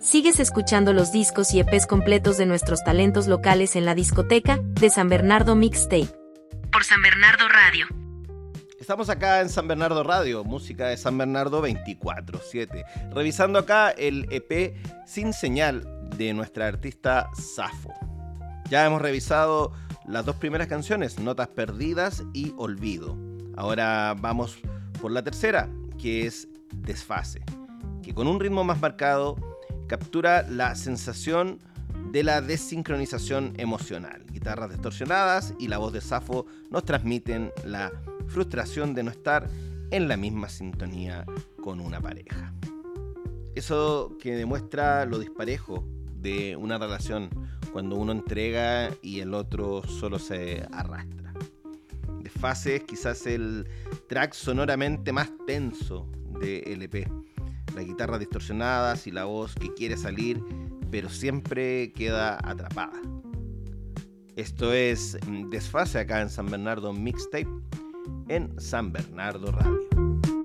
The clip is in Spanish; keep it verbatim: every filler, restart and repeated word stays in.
Sigues escuchando los discos y E Pes completos de nuestros talentos locales en la discoteca de San Bernardo Mixtape. Por San Bernardo Radio. Estamos acá en San Bernardo Radio, música de San Bernardo veinticuatro siete. Revisando acá el E P Sin Señal de nuestra artista Safo. Ya hemos revisado las dos primeras canciones, Notas Perdidas y Olvido. Ahora vamos por la tercera, que es Desfase, que con un ritmo más marcado captura la sensación de la desincronización emocional. Guitarras distorsionadas y la voz de Safo nos transmiten la frustración de no estar en la misma sintonía con una pareja. Eso que demuestra lo disparejo de una relación cuando uno entrega y el otro solo se arrastra. Desfase es quizás el track sonoramente más tenso del L P. Las guitarras distorsionadas y la voz que quiere salir, pero siempre queda atrapada. Esto es Desfase acá en San Bernardo Mixtape, en San Bernardo Radio.